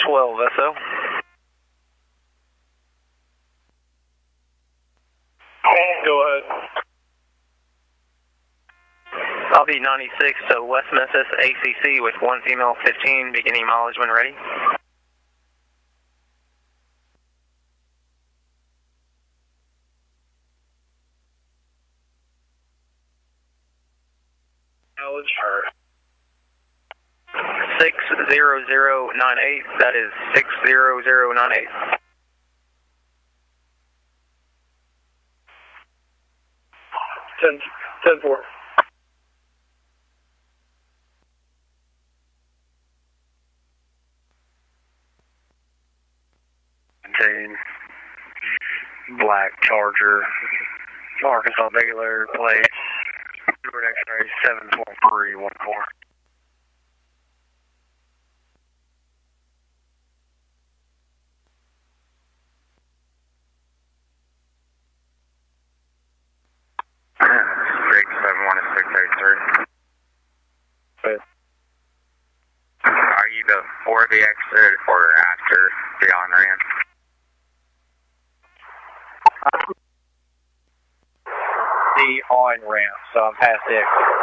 12 SO. Go ahead. I'll be 96 to West Memphis ACC with 1 female 15, beginning mileage when ready. Mileage her. 60098, that is 60098. Ten four. Black Charger, Arkansas regular plate, Stewart X-ray 74314. Greg 71683. Good. Are you before the exit or after the on-ramp? The on-ramp, so I'm past the exit.